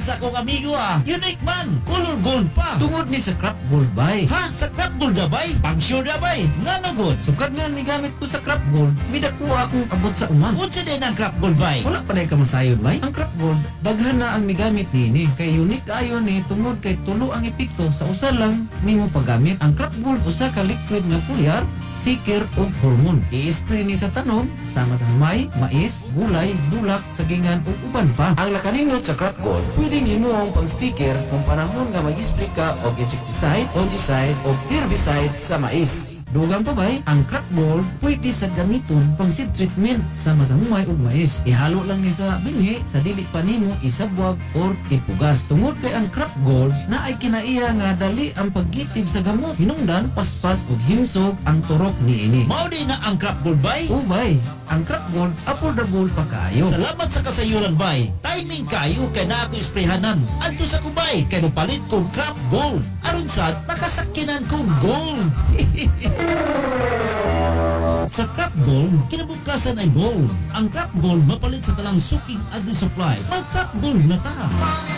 sa akong amigo Unique man, color gold pa. Tungod ni sa crop gold bay. Ha? Sa crop gold na bay? Pang sure na bay? Nga na good. Sukad nga ni gamit ko sa crop gold, midakuha akong abot sa uma. Unsa din ang crop gold bay? Wala pa na kamasayon bay. Ang crop gold, daghan na ang migamit nini. Kay unique ayo ni tungod kay tulo ang epekto sa usa lang nimo paggamit. Ang crop gold usa ka liquid nga foliar, sticker ug hormone. I-spray ni sa tanom sama sa humay, mais, gulay, bulak, sagingan ug uban pa. Ang nakaninot sa crop gold, pwedeng himuong pang sticker kung panahon nga mag-spray ka og insecticide, fungicide o herbicide sa mais. Dugang pa bay, ang crop gold pwede sa gamiton pang seed treatment sama sa humay ug mais. Ihalo lang ni sa binhi sa dili pa nimo isabwag or ipugas. Tungod kay ang crop gold na ay kinaiya nga dali ang paggitib sa gamot. Hinungdan, paspas ug himsog ang turok niini. Mao din na ang crop gold bay? Ubay, ang crop gold affordable pa kaayo. Salamat sa kasayuran bay. Timing kayo kay na ako isprehanan. Adto sa kubay kay palit kong crop gold. Aron sad makasakinan kong gold. Sa crop gold, kinabukasan ay gold. Ang crop gold mapalit sa talang suking agri-supply. Mag crop gold na ta.